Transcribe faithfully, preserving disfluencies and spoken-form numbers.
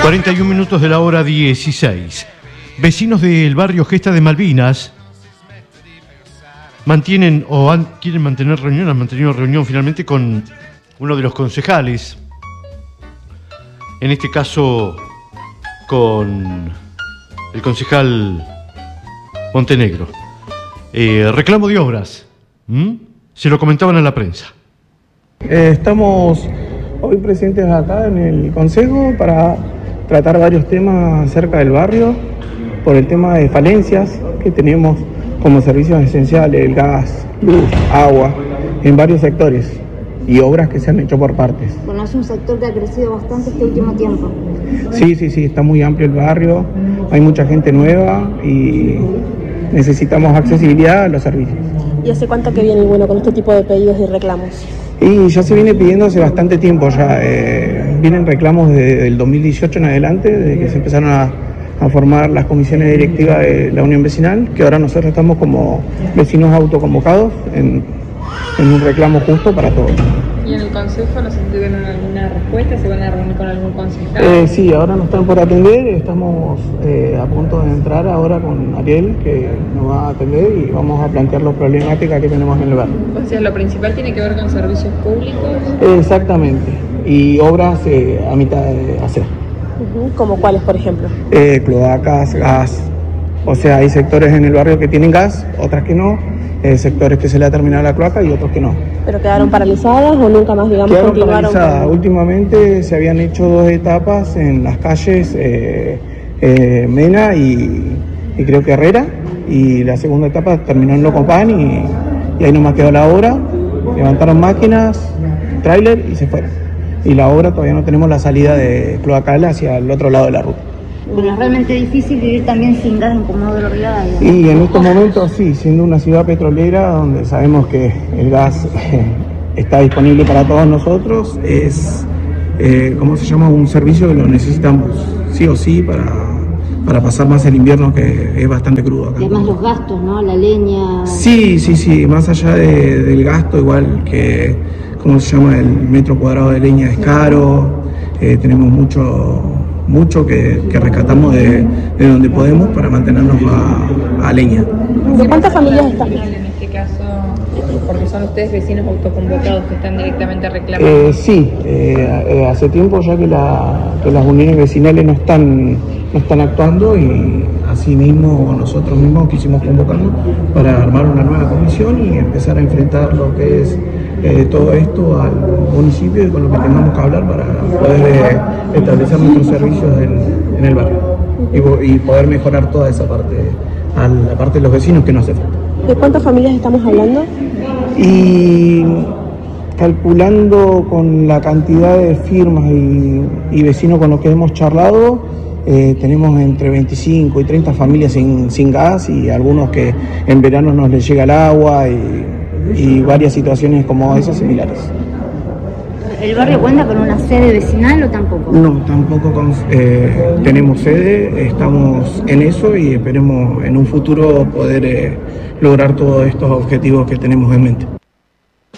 cuarenta y un minutos de la hora dieciséis. Vecinos del barrio Gesta de Malvinas mantienen o han, quieren mantener reunión, han mantenido reunión finalmente con uno de los concejales, en este caso con el concejal Montenegro. Eh, reclamo de obras. ¿Mm? Se lo comentaban a la prensa. Eh, estamos hoy presentes acá en el Consejo para tratar varios temas acerca del barrio, por el tema de falencias que tenemos como servicios esenciales, el gas, luz, agua, en varios sectores, y obras que se han hecho por partes. Bueno, es un sector que ha crecido bastante este último tiempo. Sí, sí, sí, está muy amplio el barrio, hay mucha gente nueva y necesitamos accesibilidad a los servicios. ¿Y hace cuánto que vienen bueno, con este tipo de pedidos y reclamos? Y ya se viene pidiendo hace bastante tiempo ya. Eh, vienen reclamos desde el dos mil dieciocho en adelante, desde que se empezaron a, a formar las comisiones directivas de la Unión Vecinal, que ahora nosotros estamos como vecinos autoconvocados en, en un reclamo justo para todos. ¿Y en el Consejo no se tuvieron alguna respuesta? ¿Se van a reunir con algún concejal? Eh, sí, ahora nos están por atender, estamos eh, a punto de entrar ahora con Ariel, que nos va a atender y vamos a plantear las problemáticas que tenemos en el barrio. O sea, lo principal tiene que ver con servicios públicos. Exactamente, y obras eh, a mitad de hacer. Uh-huh. ¿Como cuáles, por ejemplo? Eh, cloacas, gas, o sea, hay sectores en el barrio que tienen gas, otras que no, eh, sectores que se le ha terminado la cloaca y otros que no. ¿Pero quedaron paralizadas o nunca más, digamos, quedaron continuaron? Paralizadas. Últimamente se habían hecho dos etapas en las calles eh, eh, Mena y, y creo que Herrera, y la segunda etapa terminó en Locopán y, y ahí nomás quedó la obra, levantaron máquinas, tráiler y se fueron. Y la obra todavía no tenemos la salida de cloacal hacia el otro lado de la ruta. Bueno, es realmente difícil vivir también sin gas en Comodoro Rivadavia. Y en estos momentos sí, siendo una ciudad petrolera donde sabemos que el gas eh, está disponible para todos nosotros, es, eh, ¿cómo se llama? Un servicio que lo necesitamos sí o sí para, para pasar más el invierno, que es bastante crudo acá. Y además los gastos, ¿no? La leña... Sí, sí, sí, más allá de, del gasto, igual que, ¿cómo se llama? El metro cuadrado de leña es caro, eh, tenemos mucho... mucho que, que rescatamos de, de donde podemos para mantenernos a, a leña. ¿De cuántas familias están? En este caso, porque son ustedes vecinos autoconvocados que están directamente reclamando. Eh, sí, eh, eh, hace tiempo ya que, la, que las uniones vecinales no están, no están actuando, y así mismo nosotros mismos quisimos convocarnos para armar una nueva comisión y empezar a enfrentar lo que es eh, todo esto al municipio y con lo que tengamos que hablar para poder eh, establecer nuestros servicios en, en el barrio y, y poder mejorar toda esa parte, a la parte de los vecinos que nos hace falta. ¿De cuántas familias estamos hablando? Y calculando con la cantidad de firmas y, y vecinos con los que hemos charlado, eh, tenemos entre veinticinco y treinta familias sin, sin gas, y algunos que en verano no les llega el agua, y, y varias situaciones como esas similares. ¿El barrio cuenta con una sede vecinal o tampoco? No, tampoco con, eh, tenemos sede, estamos en eso y esperemos en un futuro poder eh, lograr todos estos objetivos que tenemos en mente.